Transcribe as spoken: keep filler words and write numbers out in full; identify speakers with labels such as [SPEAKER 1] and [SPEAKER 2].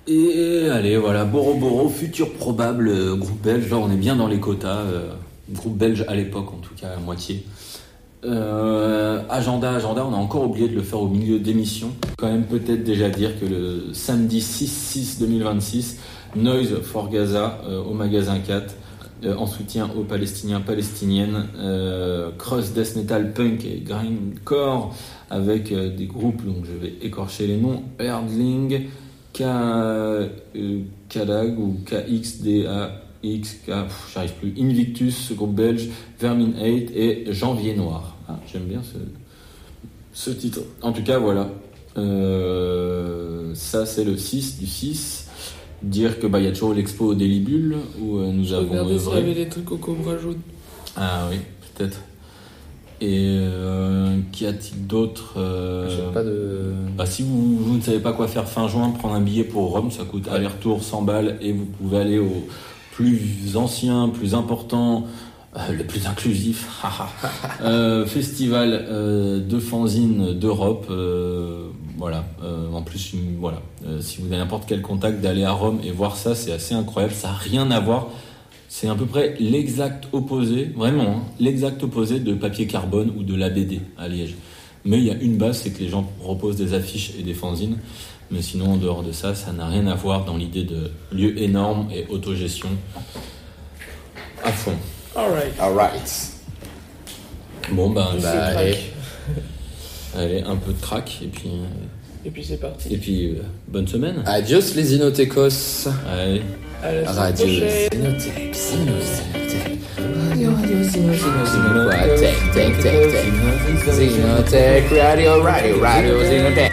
[SPEAKER 1] Et allez, voilà, Boro Boro, futur probable euh, groupe belge. Là, on est bien dans les quotas. Euh, groupe belge à l'époque, en tout cas, à moitié. Euh, agenda, agenda, on a encore oublié de le faire au milieu d'émission. Quand même peut-être déjà dire que le samedi six six deux mille vingt-six, Noise for Gaza euh, au magasin quatre, euh, en soutien aux Palestiniens, Palestiniennes, euh, cross death metal, punk et grindcore avec euh, des groupes, donc je vais écorcher les noms, Erdling, K, euh, Kadag ou K X D A X, K, pff, j'arrive plus, Invictus, ce groupe belge, Vermin eight et Janvier Noir. Ah, j'aime bien ce, ce titre. En tout cas, voilà. Euh, ça, c'est le six du six. Dire que bah, y a toujours l'expo au Délibule où euh, nous
[SPEAKER 2] Je
[SPEAKER 1] avons.
[SPEAKER 2] regardais s'il y avait des trucs au Cobra jaune.
[SPEAKER 1] Ah oui, peut-être. Et euh, qu'y a-t-il d'autre euh...
[SPEAKER 3] J'ai pas de.
[SPEAKER 1] Bah, si vous, vous ne savez pas quoi faire fin juin, prendre un billet pour Rome, ça coûte ouais. aller-retour cent balles et vous pouvez aller au plus ancien, plus important, euh, le plus inclusif euh, festival euh, de fanzine d'Europe. Euh, voilà. Euh, en plus, une, voilà. Euh, si vous avez n'importe quel contact, d'aller à Rome et voir ça, c'est assez incroyable. Ça n'a rien à voir. C'est à peu près l'exact opposé, vraiment, hein, l'exact opposé de Papier Carbone ou de l'A B D à Liège. Mais il y a une base, c'est que les gens proposent des affiches et des fanzines. Mais sinon, en dehors de ça, ça n'a rien à voir dans l'idée de lieu énorme et autogestion à fond.
[SPEAKER 2] Alright.
[SPEAKER 3] Alright.
[SPEAKER 1] Bon, ben,
[SPEAKER 2] Et
[SPEAKER 1] bah,
[SPEAKER 2] c'est
[SPEAKER 1] allez,
[SPEAKER 2] crack.
[SPEAKER 1] allez, un peu de crack, et puis,
[SPEAKER 2] Et puis c'est parti.
[SPEAKER 1] et puis euh, bonne semaine.
[SPEAKER 3] Adios les Inotechos.
[SPEAKER 1] Allez.
[SPEAKER 2] À la semaine
[SPEAKER 3] Radio
[SPEAKER 2] prochaine.
[SPEAKER 3] Zinotech, Zinotech. Radio, radio, Zinotech, Zinotech, Zinotech, Zinotech, Zinotech, Radio, radio, radio, Zinotech.